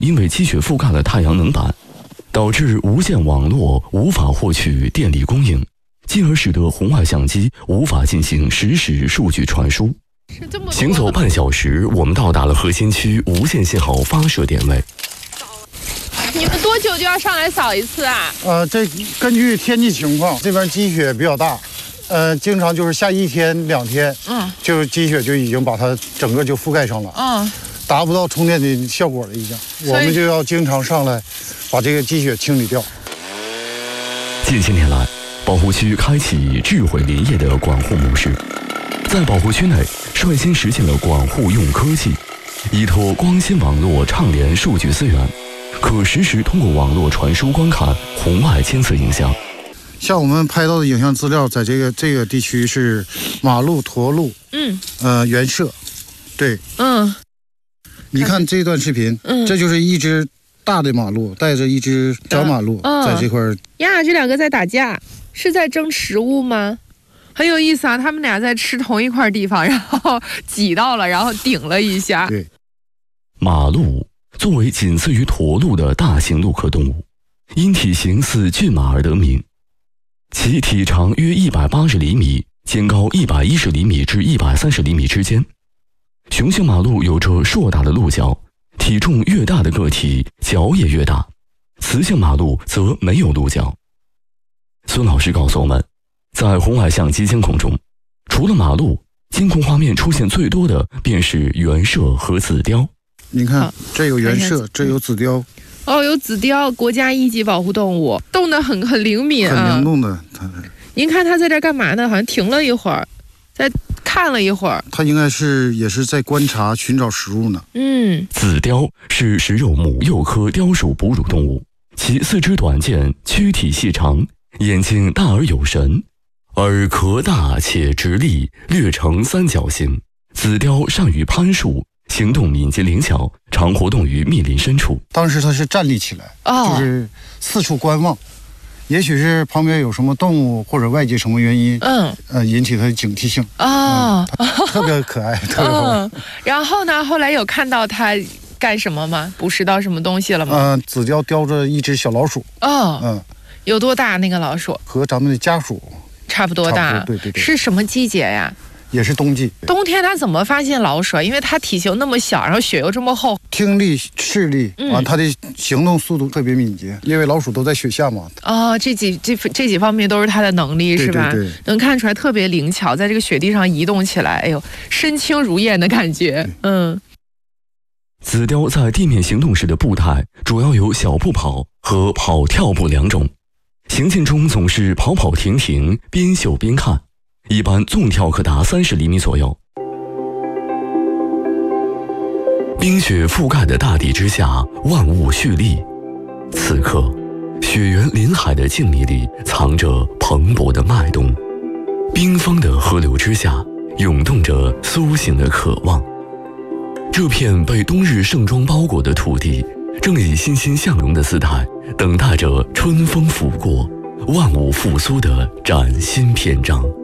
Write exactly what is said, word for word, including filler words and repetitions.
因为积雪覆盖了太阳能板，导致无线网络无法获取电力供应，进而使得红外相机无法进行实时数据传输。行走半小时，我们到达了核心区无线信号发射点位。 你们多久就要上来扫一次啊？ 呃，这根据天气情况，这边积雪比较大，呃，经常就是下一天两天，嗯，就是积雪就已经把它整个就覆盖上了，嗯，达不到充电的效果了已经。我们就要经常上来，把这个积雪清理掉。 近些年来，保护区开启智慧林业的管护模式，在保护区内率先实现了管护用科技，依托光纤网络畅联数据资源，可实时通过网络传输观看红外监测影像。 像我们拍到的影像资料，在这个这个地区是马路、驼路，嗯，呃，原设，对，嗯，你看这段视频，嗯，这就是一只大的马路带着一只小马路、嗯、在这块儿呀，这两个在打架，是在争食物吗？很有意思啊，他们俩在吃同一块地方，然后挤到了，然后顶了一下。 对， 马路作为仅次于驼鹿的大型陆科动物，因体型似骏马而得名。其体长约一百八十厘米，肩高一百一十厘米至一百三十厘米之间。雄性马鹿有着硕大的鹿角，体重越大的个体角也越大。雌性马鹿则没有鹿角。孙老师告诉我们，在红外相机监控中，除了马鹿，监控画面出现最多的便是原麝和紫貂。 您看，这有原麝，这有紫貂。 哦，有紫貂，国家一级保护动物，动得很很灵敏啊， 很灵动的。它， 您看它在这干嘛呢？好像停了一会儿，在看了一会儿。 它应该是也是在观察、寻找食物呢。 嗯， 紫貂是食肉目鼬科貂属哺乳动物，其四肢短健，躯体细长，眼睛大而有神，耳壳大且直立，略呈三角形。紫貂善于攀树，行动敏捷灵巧，常活动于密林深处。 当时它是站立起来，哦、就是四处观望，也许是旁边有什么动物或者外界什么原因，嗯，呃，引起它的警惕性。哦，嗯、特别可爱，特别好玩。 嗯。然后呢？后来有看到它干什么吗？捕食到什么东西了吗？ 嗯、呃，紫貂叼着一只小老鼠。哦，嗯， 有多大那个老鼠？ 和咱们的家鼠差不多大。 多对对对。 是什么季节呀？ 也是冬季。 冬天它怎么发现老鼠？因为它体型那么小，然后血又这么厚， 听力、视力，完、嗯、它的行动速度特别敏捷，因为老鼠都在雪下嘛。 哦，这几这这几方面都是它的能力，是吧？ 对对对， 能看出来特别灵巧，在这个雪地上移动起来，哎呦，身轻如燕的感觉。嗯。 紫貂在地面行动时的步态主要有小步跑和跑跳步两种，行进中总是跑跑停停，边嗅边看。一般纵跳可达三十厘米左右。冰雪覆盖的大地之下，万物蓄力。此刻，雪原林海的静谧里藏着蓬勃的脉动，冰封的河流之下涌动着苏醒的渴望。这片被冬日盛装包裹的土地，正以欣欣向荣的姿态，等待着春风拂过，万物复苏的崭新篇章。